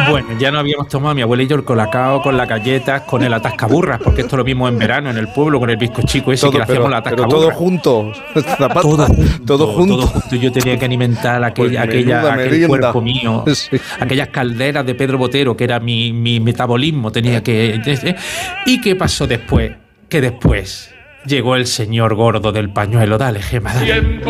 Bueno, ya no habíamos tomado mi abuela y yo el colacao con las galletas, con el atascaburras, porque esto lo vimos en verano en el pueblo con el bizcochico ese que le hacíamos la pero atascaburras. todo junto. Zapata, Todo junto. Yo tenía que alimentar Pues aquel merienda. cuerpo mío, Sí. aquellas calderas de Pedro Botero, que era mi metabolismo. Tenía que. ¿Y qué pasó después? Que después llegó el señor gordo del pañuelo. Dale, Gema, dale.